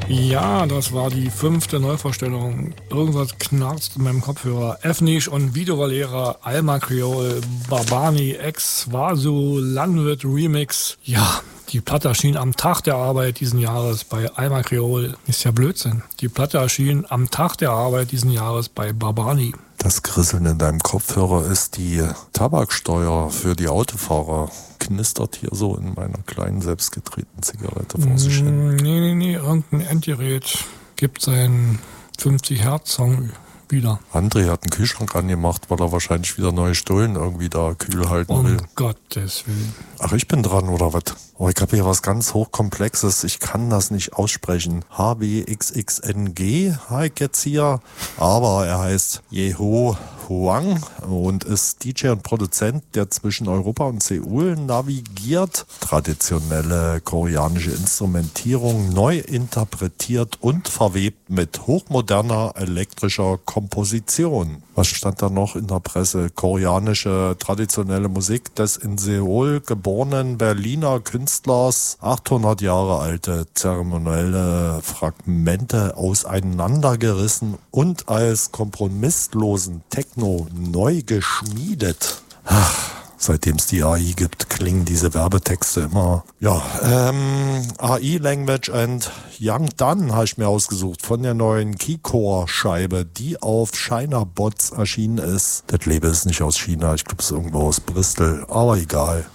Ja, das war die 5. Neuvorstellung. Irgendwas knarzt in meinem Kopfhörer. Efnisch und Vito Valera, Alma Creole, Babani, Ex, Vasu, Landwirt Remix. Ja, die Platte erschien am Tag der Arbeit diesen Jahres bei Alma Creole. Ist ja Blödsinn. Die Platte erschien am Tag der Arbeit diesen Jahres bei Babani. Das Krisseln in deinem Kopfhörer ist die Tabaksteuer für die Autofahrer. Knistert hier so in meiner kleinen selbstgedrehten Zigarette vor sich hin. Nee, irgendein Endgerät gibt seinen 50-Hertz-Song wieder. André hat einen Kühlschrank angemacht, weil er wahrscheinlich wieder neue Stullen irgendwie da kühl halten will. Um Gottes Willen. Ach, ich bin dran, oder was? Oh, ich habe hier was ganz Hochkomplexes. Ich kann das nicht aussprechen. HBXXNG habe ich jetzt hier. Aber er heißt Yeho Huang und ist DJ und Produzent, der zwischen Europa und Seoul navigiert. Traditionelle koreanische Instrumentierung neu interpretiert und verwebt mit hochmoderner elektrischer Komposition. Was stand da noch in der Presse? Koreanische traditionelle Musik des in Seoul geborenen Berliner Künstlers, 800 Jahre alte zeremonielle Fragmente auseinandergerissen und als kompromisslosen Techno neu geschmiedet. Seitdem es die AI gibt, klingen diese Werbetexte immer. Ja, AI Language and Young Dun habe ich mir ausgesucht von der neuen Keycore-Scheibe, die auf China Bots erschienen ist. Das Label ist nicht aus China, ich glaube es ist irgendwo aus Bristol, aber egal.